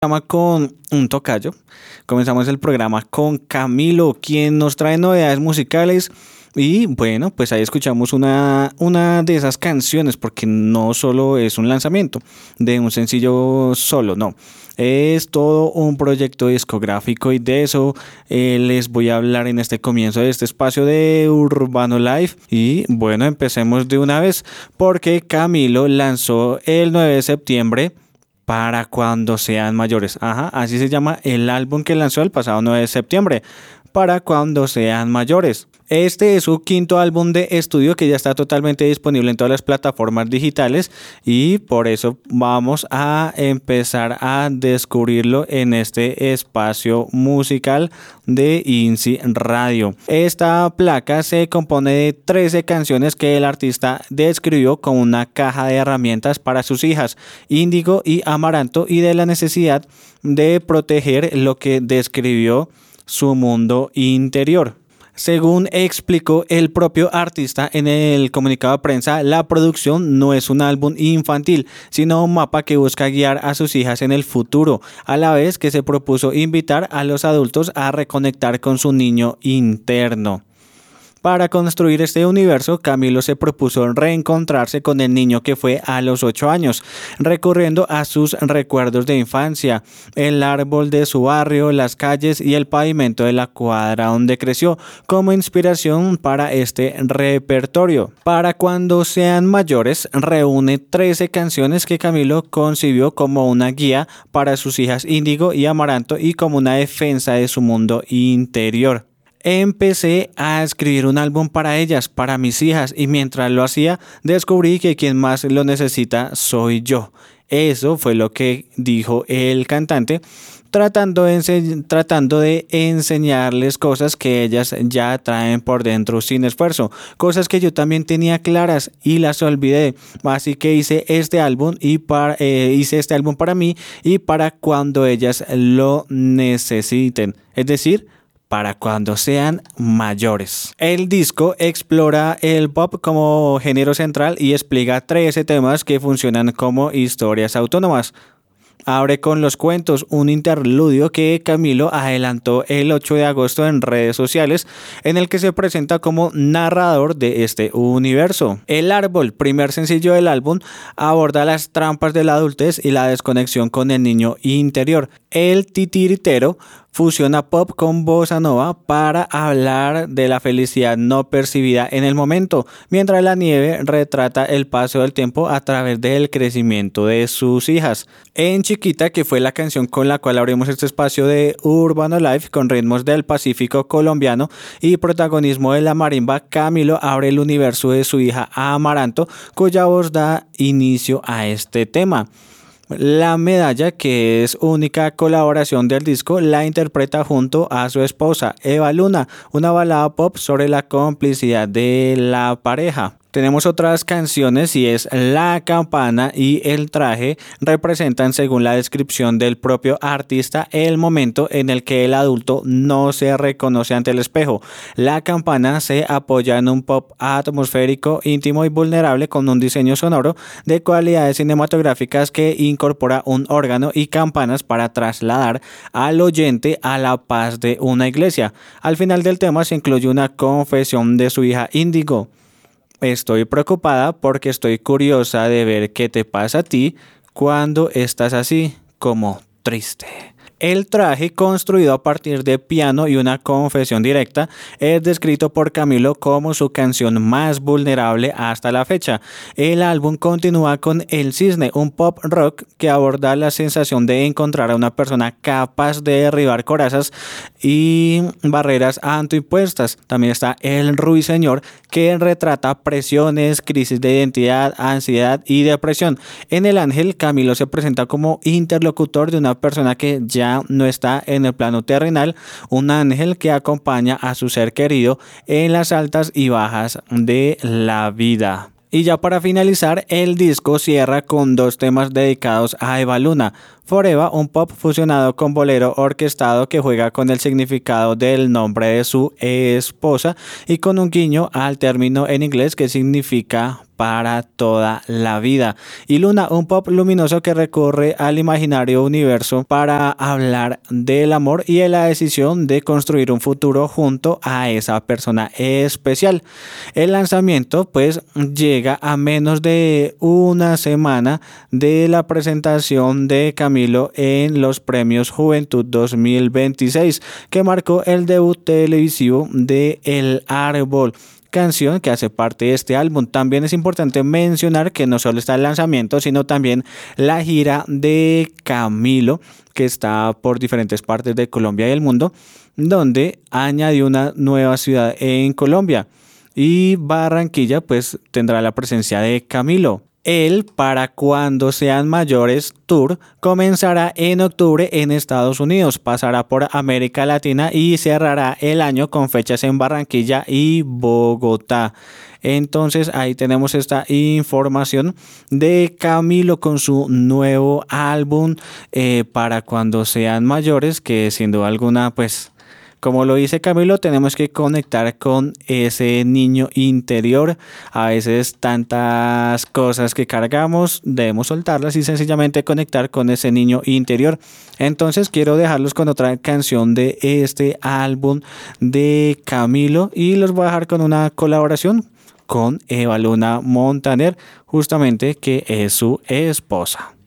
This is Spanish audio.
Programa con un tocayo. Comenzamos el programa con Camilo, quien nos trae novedades musicales. Y bueno, pues ahí escuchamos una de esas canciones, porque no solo es un lanzamiento de un sencillo solo, no. Es todo un proyecto discográfico y de eso les voy a hablar en este comienzo de este espacio de Urbano Live. Y bueno, empecemos de una vez porque Camilo lanzó el 9 de septiembre Para cuando sean mayores. Ajá, así se llama el álbum que lanzó el pasado 9 de septiembre. Para cuando sean mayores. Este es su quinto álbum de estudio que ya está totalmente disponible en todas las plataformas digitales y por eso vamos a empezar a descubrirlo en este espacio musical de INSI Radio. Esta placa se compone de 13 canciones que el artista describió como una caja de herramientas para sus hijas, Índigo y Amaranto, y de la necesidad de proteger lo que describió su mundo interior. Según explicó el propio artista en el comunicado de prensa, la producción no es un álbum infantil, sino un mapa que busca guiar a sus hijas en el futuro, a la vez que se propuso invitar a los adultos a reconectar con su niño interno. Para construir este universo, Camilo se propuso reencontrarse con el niño que fue a los 8 años, recurriendo a sus recuerdos de infancia, el árbol de su barrio, las calles y el pavimento de la cuadra donde creció, como inspiración para este repertorio. Para cuando sean mayores, reúne 13 canciones que Camilo concibió como una guía para sus hijas Índigo y Amaranto y como una defensa de su mundo interior. Empecé a escribir un álbum para ellas, para mis hijas, y mientras lo hacía, descubrí que quien más lo necesita soy yo. Eso fue lo que dijo el cantante, tratando de enseñarles cosas que ellas ya traen por dentro sin esfuerzo, cosas que yo también tenía claras y las olvidé. Así que hice este álbum para mí y para cuando ellas lo necesiten. Es decir, para cuando sean mayores. El disco explora el pop como género central y explica 13 temas que funcionan como historias autónomas. Abre con Los Cuentos, un interludio que Camilo adelantó el 8 de agosto en redes sociales, en el que se presenta como narrador de este universo. El Árbol, primer sencillo del álbum, aborda las trampas de la adultez y la desconexión con el niño interior. El Titiritero fusiona pop con bossa nova para hablar de la felicidad no percibida en el momento, mientras La Nieve retrata el paso del tiempo a través del crecimiento de sus hijas. En Chiquita, que fue la canción con la cual abrimos este espacio de Urbano Live con ritmos del Pacífico colombiano y protagonismo de la marimba, Camilo abre el universo de su hija Amaranto, cuya voz da inicio a este tema. La Medalla, que es única colaboración del disco, la interpreta junto a su esposa Eva Luna, una balada pop sobre la complicidad de la pareja. Tenemos otras canciones y es La Campana y El Traje representan, según la descripción del propio artista, el momento en el que el adulto no se reconoce ante el espejo. La Campana se apoya en un pop atmosférico, íntimo y vulnerable con un diseño sonoro de cualidades cinematográficas que incorpora un órgano y campanas para trasladar al oyente a la paz de una iglesia. Al final del tema se incluye una confesión de su hija Índigo. Estoy preocupada porque estoy curiosa de ver qué te pasa a ti cuando estás así, como triste. El Traje, construido a partir de piano y una confesión directa, es descrito por Camilo como su canción más vulnerable hasta la fecha. El álbum continúa con El Cisne, un pop rock que aborda la sensación de encontrar a una persona capaz de derribar corazas y barreras autoimpuestas. También está El Ruiseñor, que retrata presiones, crisis de identidad, ansiedad y depresión. En El Ángel, Camilo se presenta como interlocutor de una persona que ya no está en el plano terrenal, un ángel que acompaña a su ser querido en las altas y bajas de la vida. Y ya para finalizar, el disco cierra con 2 temas dedicados a Eva Luna, Forever, un pop fusionado con bolero orquestado que juega con el significado del nombre de su esposa y con un guiño al término en inglés que significa para toda la vida. Y Luna, un pop luminoso que recurre al imaginario universo para hablar del amor y de la decisión de construir un futuro junto a esa persona especial. El lanzamiento pues llega a menos de una semana de la presentación de Camilo en los Premios Juventud 2026, que marcó el debut televisivo de El Árbol, canción que hace parte de este álbum. También es importante mencionar que no solo está el lanzamiento, sino también la gira de Camilo, que está por diferentes partes de Colombia y el mundo, donde añadió una nueva ciudad en Colombia. Y Barranquilla pues tendrá la presencia de Camilo. El Para Cuando Sean Mayores Tour comenzará en octubre en Estados Unidos, pasará por América Latina y cerrará el año con fechas en Barranquilla y Bogotá. Entonces ahí tenemos esta información de Camilo con su nuevo álbum Para Cuando Sean Mayores, que sin duda alguna pues, como lo dice Camilo, tenemos que conectar con ese niño interior. A veces tantas cosas que cargamos, debemos soltarlas y sencillamente conectar con ese niño interior. Entonces quiero dejarlos con otra canción de este álbum de Camilo y los voy a dejar con una colaboración con Eva Luna Montaner, justamente que es su esposa.